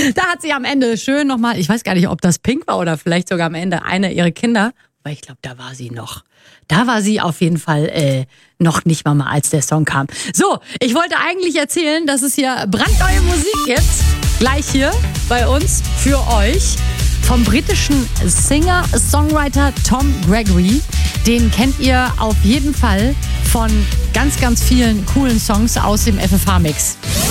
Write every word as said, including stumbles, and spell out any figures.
Da hat sie am Ende schön nochmal, ich weiß gar nicht, ob das Pink war oder vielleicht sogar am Ende eine ihrer Kinder, weil ich glaube, da war sie noch. Da war sie auf jeden Fall äh, noch nicht Mama, als der Song kam. So, ich wollte eigentlich erzählen, dass es hier brandneue Musik gibt. Gleich hier bei uns für euch. Vom britischen Singer-Songwriter Tom Gregory. Den kennt ihr auf jeden Fall von ganz, ganz vielen coolen Songs aus dem F F H-Mix.